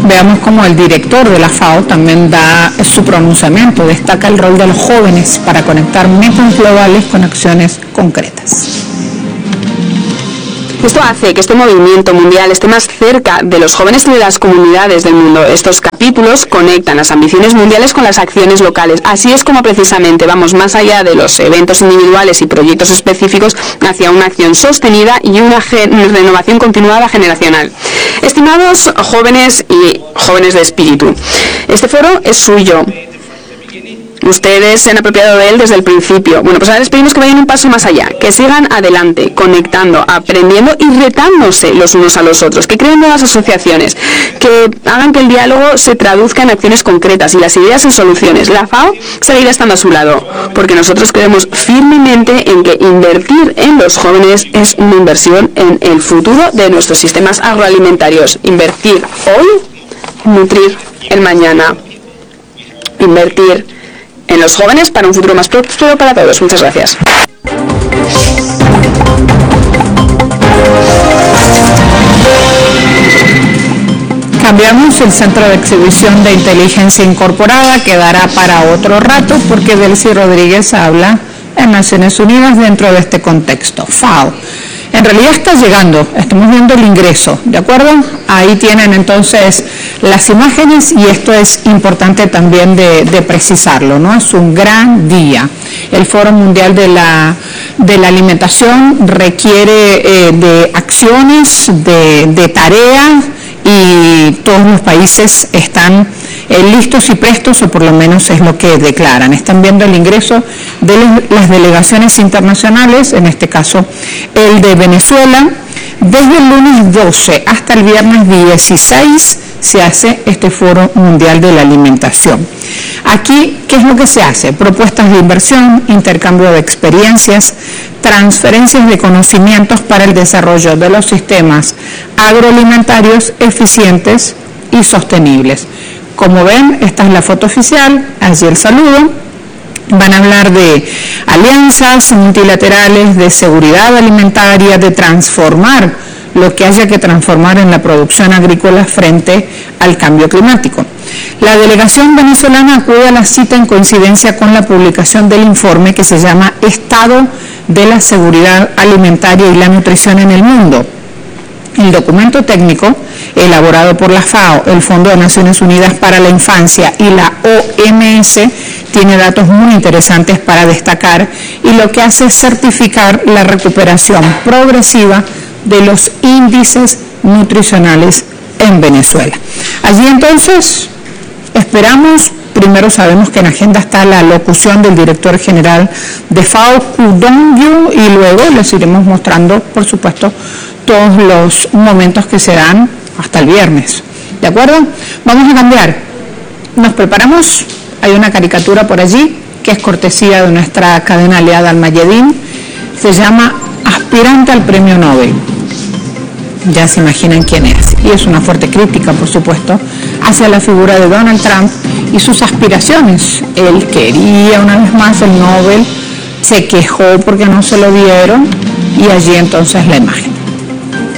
veamos cómo el director de la FAO también da su pronunciamiento, destaca el rol de los jóvenes para conectar metas globales con acciones concretas. Esto hace que este movimiento mundial esté más cerca de los jóvenes y de las comunidades del mundo. Estos capítulos conectan las ambiciones mundiales con las acciones locales. Así es como precisamente vamos más allá de los eventos individuales y proyectos específicos hacia una acción sostenida y una renovación continuada generacional. Estimados jóvenes y jóvenes de espíritu, este foro es suyo. Ustedes se han apropiado de él desde el principio. Bueno, pues ahora les pedimos que vayan un paso más allá, que sigan adelante, conectando, aprendiendo y retándose los unos a los otros, que creen nuevas asociaciones, que hagan que el diálogo se traduzca en acciones concretas y las ideas en soluciones. La FAO seguirá estando a su lado, porque nosotros creemos firmemente en que invertir en los jóvenes es una inversión en el futuro de nuestros sistemas agroalimentarios. Invertir hoy, nutrir el mañana. Invertir en los jóvenes para un futuro más próspero para todos. Muchas gracias. Cambiamos. El Centro de Exhibición de Inteligencia Incorporada quedará para otro rato porque Delcy Rodríguez habla en Naciones Unidas dentro de este contexto. FAO. En realidad está llegando, estamos viendo el ingreso, ¿de acuerdo? Ahí tienen entonces las imágenes y esto es importante también de precisarlo, ¿no? Es un gran día. El Foro Mundial de la Alimentación requiere de acciones, de tareas y todos los países están listos y prestos, o por lo menos es lo que declaran. Están viendo el ingreso de las delegaciones internacionales, en este caso el de Venezuela. Desde el lunes 12 hasta el viernes 16 se hace este Foro Mundial de la Alimentación. Aquí, ¿qué es lo que se hace? Propuestas de inversión, intercambio de experiencias, transferencias de conocimientos para el desarrollo de los sistemas agroalimentarios eficientes y sostenibles. Como ven, esta es la foto oficial, allí el saludo. Van a hablar de alianzas multilaterales, de seguridad alimentaria, de transformar lo que haya que transformar en la producción agrícola frente al cambio climático. La delegación venezolana acude a la cita en coincidencia con la publicación del informe que se llama Estado de la Seguridad Alimentaria y la Nutrición en el Mundo. El documento técnico, elaborado por la FAO, el Fondo de Naciones Unidas para la Infancia y la OMS, tiene datos muy interesantes para destacar y lo que hace es certificar la recuperación progresiva de los índices nutricionales en Venezuela. Allí entonces esperamos, primero sabemos que en agenda está la locución del director general de FAO, Ku Dong-yu, y luego les iremos mostrando, por supuesto, todos los momentos que se dan hasta el viernes. ¿De acuerdo? Vamos a cambiar. Nos preparamos. Hay una caricatura por allí que es cortesía de nuestra cadena aliada Al-Mayadin. Se llama Aspirante al Premio Nobel. Ya se imaginan quién es. Y es una fuerte crítica, por supuesto, hacia la figura de Donald Trump y sus aspiraciones. Él quería una vez más el Nobel, se quejó porque no se lo dieron y allí entonces la imagen.